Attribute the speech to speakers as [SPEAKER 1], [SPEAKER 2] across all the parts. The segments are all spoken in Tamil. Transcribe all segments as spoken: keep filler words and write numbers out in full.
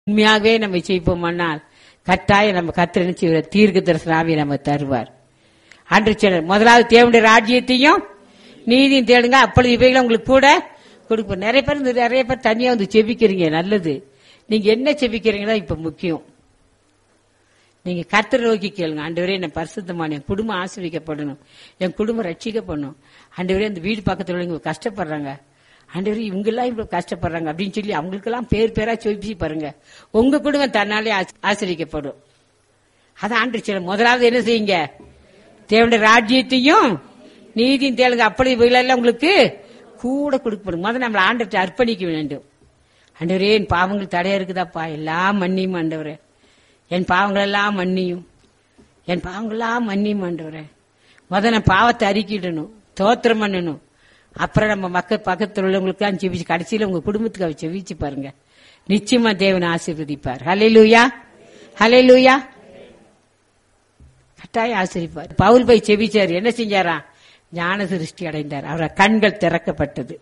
[SPEAKER 1] உண்மையாகவே நம்ம செய்வோமானால் கட்டாயம் நம்ம கர்த்தர் என்ன செய்வார்? தீர்க்க தரிசன ஆவியை நம்ம தருவார். அன்று சொன்னார், முதலாவது தேவனுடைய ராஜ்யத்தையும் நீதியும் தேடுங்க, அப்பொழுது இவைகளை உங்களுக்கு கூட கொடுப்போம். நிறைய பேர் நிறைய பேர் தனியா வந்து செபிக்கிறீங்க, நல்லது. நீங்க என்ன செபிக்கிறீங்களா இப்ப முக்கியம். நீங்க கர்த்தரை நோக்கி கேளுங்க. ஆண்டவரே என்ன பரிசுத்தமான என் குடும்பம் ஆசீர்வதிக்கப்படணும், என் குடும்பம் ரட்சிக்கப்படணும். ஆண்டவரே அந்த வீடு பக்கத்துல உள்ளவங்க கஷ்டப்படுறாங்க, ஆண்டவரே இவங்க எல்லாம் இவ்வளவு கஷ்டப்படுறாங்க அப்படின்னு சொல்லி அவங்களுக்கெல்லாம் பேர் பேரா சொல்லி பாருங்க. உங்க குடும்பம் தன்னாலே ஆசீர்வதிக்கப்படும். அதான் ஆண்டு சொல்ல, முதலாவது என்ன செய்யுங்க? தேவனுடைய ராஜ்யத்தையும் நீதியும் தேடுங்க, அப்படி இவைகளெல்லாம் உங்களுக்கு கூட கொடுக்கப்படும். முதல்ல நம்மளை ஆண்டவர்கிட்ட அர்ப்பணிக்க வேண்டும். ஆண்டவரே என் பாவங்கள் தடையா இருக்குதாப்பா, எல்லாம் மன்னியும் ஆண்டவரே, என் பாவங்கள் எல்லாம் மன்னியும், என் பாவங்கள் எல்லாம் மன்னியும் ஆண்டவரே. முதல்ல நான் பாவத்தை அறிக்கிடணும், தோத்திரம் பண்ணணும். அப்புறம் நம்ம மக்கள் பக்கத்தில் உள்ளவங்களுக்கு செவிச்சு, கடைசியில உங்க குடும்பத்துக்கு அவ செவிச்சு பாருங்க, நிச்சயமா தேவனை ஆசீர்வதிப்பார். ஹல்லேலூயா, ஹல்லேலூயா. கட்டாயம் ஆசீர்வதிப்பார். பவுல் போய் செவிச்சாரு, என்ன செஞ்சாரா? ஞான சிருஷ்டி அடைந்தார். அவர் கண்கள் திறக்கப்பட்டது,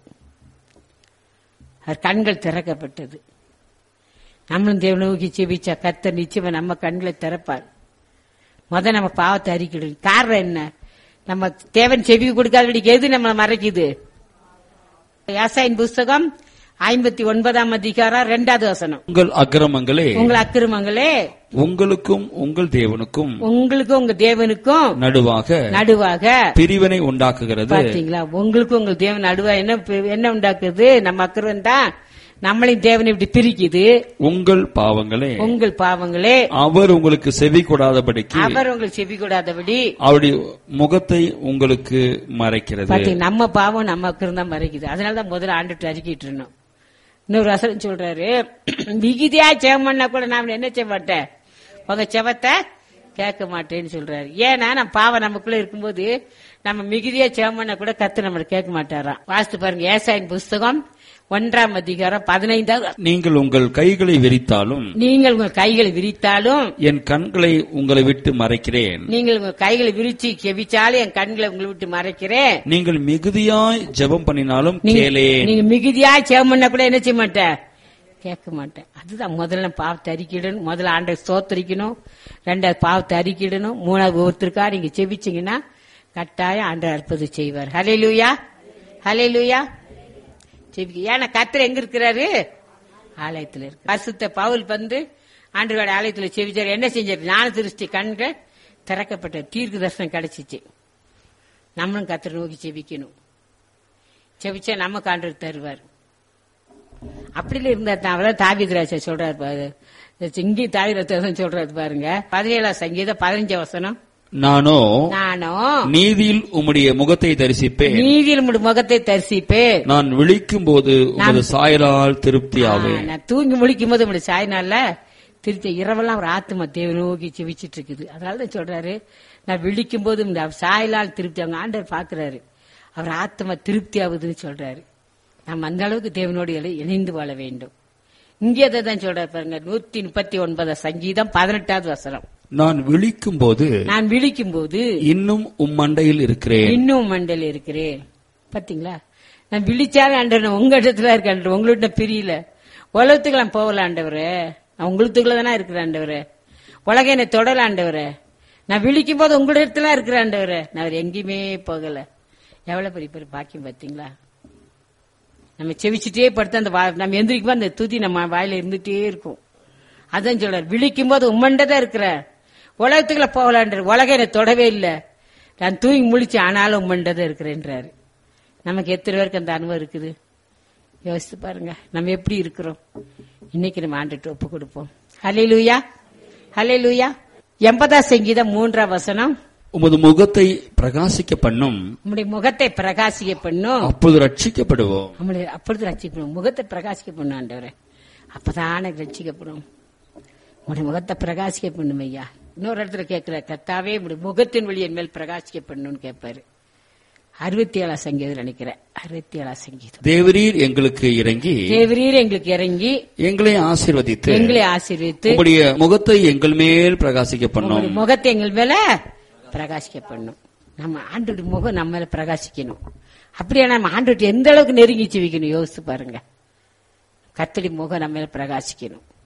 [SPEAKER 1] அவர் கண்கள் திறக்கப்பட்டது. நம்மளும் தேவனை நோக்கி செவிச்சா கர்த்தர் நிச்சயமா நம்ம கண்களை திறப்பார். முத நம்ம பாவத்தை அறிக்கிடும். காரணம் என்ன? நம்ம தேவன் செவி கொடுக்காதபடிக்கு எது நம்மளை மறைக்குது? யாசாயின் புஸ்தகம் ஐம்பத்தி ஒன்பதாம் அதிகாரம் இரண்டாவது வசனம்.
[SPEAKER 2] உங்கள் அக்கிரமங்களே
[SPEAKER 1] உங்கள் அக்கிரமங்களே
[SPEAKER 2] உங்களுக்கும் உங்கள் தேவனுக்கும்
[SPEAKER 1] உங்களுக்கும் உங்க தேவனுக்கும்
[SPEAKER 2] நடுவாக
[SPEAKER 1] நடுவாக
[SPEAKER 2] பிரிவினை உண்டாக்குகிறது.
[SPEAKER 1] பாத்தீங்களா? உங்களுக்கும் உங்கள் தேவன் நடுவா என்ன என்ன உண்டாக்குது? நம்ம அக்கிரம் தான் நம்மளையும் தேவனை இப்படி பிரிக்குது. உங்கள்
[SPEAKER 2] பாவங்களே
[SPEAKER 1] உங்கள் பாவங்களே
[SPEAKER 2] அவர் உங்களுக்கு செவி கொடாதபடிக்கு
[SPEAKER 1] அவர் உங்களுக்கு செவி கொடாதபடி
[SPEAKER 2] அவருடைய முகத்தை உங்களுக்கு மறைக்கிறது.
[SPEAKER 1] பாத்தீங்க, நம்ம பாவம் நம்ம அக்கிரம் தான் மறைக்குது. அதனாலதான் முதல்ல ஆண்டுட்டு அறிக்கிட்டு இருந்தோம். இன்னொரு வசனம் சொல்றாரு, மிகுதியா செவம் பண்ணா கூட நான் என்ன செய்ய மாட்டேன், உங்க செவத்தை கேட்க மாட்டேன்னு சொல்றாரு. ஏன்னா நம்ம பாவம் நமக்குள்ள இருக்கும்போது நம்ம மிகுதியா செவம் பண்ணா கூட கர்த்தர் நம்மள கேட்க மாட்டாராம். வாசித்து பாருங்க, ஏசாயின் புஸ்தகம் ஒன்றாம் அதிகாரம் பதினைந்தாவது.
[SPEAKER 2] நீங்கள் உங்கள் கைகளை விரித்தாலும்
[SPEAKER 1] நீங்கள் உங்கள் கைகளை விரித்தாலும்
[SPEAKER 2] என் கண்களை உங்களை விட்டு மறைக்கிறேன்.
[SPEAKER 1] நீங்கள் உங்கள் கைகளை விரிச்சு கெவிச்சாலும் என் கண்களை உங்களை விட்டு மறைக்கிறேன்.
[SPEAKER 2] நீங்கள் மிகுதியாய் ஜெபம் பண்ணினாலும் கேளேன்.
[SPEAKER 1] நீங்க மிகுதியாய் ஜெபம் பண்ணா கூட என்ன செய்ய மாட்டேன், கேட்க மாட்டேன். அதுதான் முதல்ல பாவத்தை அறிக்கிடணும். முதல்ல ஆண்டை ஸ்தோத்திரிக்கணும், ரெண்டாவது பாவத்தை அறிக்கிடணும், மூணாவது ஒருத்தருக்கா நீங்க செவிச்சீங்கன்னா கட்டாயம் ஆண்டவர் அற்புதம் செய்வார். ஹல்லேலூயா, ஹல்லேலூயா. ஏன்னா கர்த்தர் எங்க இருக்கிறாரு? ஆலயத்தில் இருக்கு. பரிசுத்த பவுல் வந்து ஆண்டவருடைய ஆலயத்தில் செவிச்சார். என்ன செஞ்சாரு? ஞான திருஷ்டி கண்கள் திறக்கப்பட்ட தீர்க்க தரிசனம் கிடைச்சிச்சு. நம்மளும் கர்த்தரை நோக்கி செவிக்கணும். செவிச்சா நமக்கு ஆண்டவர் தருவார். அப்படில இருந்தா தான் தாவீது சொல்றாரு, இங்கேயும் தாவீது சொல்றாரு பாருங்க, பதினேழாம் சங்கீதம் பதினஞ்சாம் வசனம்.
[SPEAKER 2] நானோ
[SPEAKER 1] நானோ
[SPEAKER 2] நீதியில் உம்முடைய முகத்தை தரிசிப்பேன்,
[SPEAKER 1] நீதியில் உம்முடைய முகத்தை தரிசிப்பேன்.
[SPEAKER 2] நான் விழிக்கும் போது உமது சாயலால் திருப்தி ஆவேன்.
[SPEAKER 1] நான் தூங்கி முழிக்கும் போது உங்களுடைய சாயனால திருப்தி. இரவெல்லாம் ஒரு ஆத்மா தேவ நோக்கி செவிச்சிட்டு இருக்குது. அதனாலதான் சொல்றாரு, நான் விழிக்கும் போது இந்த சாயலால் திருப்தி. அவங்க ஆண்டவர் பாக்குறாரு, அவர் ஆத்மா திருப்தி ஆகுதுன்னு சொல்றாரு. நம்ம அந்த அளவுக்கு தேவனோடு இணைந்து வாழ வேண்டும். இங்கே தான் சொல்றாரு பாருங்க, நூத்தி முப்பத்தி ஒன்பதாம் சங்கீதம் பதினெட்டாவது வசனம்.
[SPEAKER 2] நான் விழிக்கும் போது
[SPEAKER 1] நான் விழிக்கும் போது
[SPEAKER 2] இன்னும் உம் மண்டையில் இருக்கிறேன்,
[SPEAKER 1] இன்னும் மண்டையில் இருக்கிறேன். பாத்தீங்களா? நான் விழிச்சாலும் ஆண்டவர் உங்க இடத்துல இருக்க, உங்கள்ட்ட பிரியல. உலகத்துக்கு நான் போகல ஆண்டவரே, நான் உங்களுக்குள்ள தானே இருக்கிற ஆண்டவரே. உலக என்னை தொடல ஆண்டவரே. நான் விழிக்கும் போது உங்களோட இடத்துல இருக்கிற ஆண்டவரே, நான் எங்கேயுமே போகல. எவ்வளவு பெரிய பெரிய பாக்கியம் பாத்தீங்களா? நம்ம செவிச்சுட்டே படுத்து அந்த நம்ம எந்திரிக்கும் அந்த துதி நம்ம வாயில இருந்துட்டே இருக்கும். அதான் சொல்ற, விழிக்கும் போது உம்மண்டதான் இருக்கிற, உலகத்துக்குள்ள போகலான்ற. உலகம் என்னை தொடவே இல்லை, நான் தூங்கி முழிச்சு ஆனாலும் உம்மண்டதான் இருக்கிறேன்றாரு. நமக்கு எத்தனை பேருக்கு அந்த அனுபவம் இருக்குது? யோசித்து பாருங்க, நம்ம எப்படி இருக்கிறோம். இன்னைக்கு நம்ம ஆண்டுட்டு ஒப்பு கொடுப்போம். ஹல்லேலூயா, ஹல்லேலூயா. எண்பதாம் சங்கீதம் மூன்றாம் வசனம்.
[SPEAKER 2] உமது முகத்தை பிரகாசிக்க பண்ணும்,
[SPEAKER 1] உம்முடைய முகத்தை பிரகாசிக்க பண்ணும்,
[SPEAKER 2] அப்பொழுது ரட்சிக்கப்படுவோம்.
[SPEAKER 1] நம்முடைய அப்பொழுது ரட்சிக்கப்படுவோம். முகத்தை பிரகாசிக்க பண்ணும் ஆண்டவரே, அப்பதானே ரட்சிக்கப்படும். உடைய முகத்தை பிரகாசிக்க பண்ணும் ஐயா. இன்னொரு இடத்துல கேட்கிற, கர்த்தாவே உடைய முகத்தின் வழி என் மேல் பிரகாசிக்க பண்ணுன்னு கேட்பாரு. அறுபத்தி ஏழாம் சங்கீதம் நினைக்கிறேன், அறுபத்தி ஏழாம் சங்கீதம்.
[SPEAKER 2] தேவரீர் எங்களுக்கு இறங்கி
[SPEAKER 1] தேவரீர் எங்களுக்கு இறங்கி
[SPEAKER 2] எங்களை ஆசீர்வதித்து
[SPEAKER 1] எங்களை ஆசீர்வதித்து
[SPEAKER 2] உம்முடைய முகத்தை எங்கள் மேல் பிரகாசிக்க பண்ணும்.
[SPEAKER 1] முகத்தை எங்கள் மேல பிரகாசிக்க பண்ணும். நம்ம ஆண்டோட முகம் நம்ம மேல பிரகாசிக்கணும். அப்படியே நம்ம ஆண்டோட எந்த அளவுக்கு நெருங்கி ஜீவிக்கணும் யோசிச்சு பாருங்க. கர்த்தருடைய முகம் நம்ம மேல பிரகாசிக்கணும்.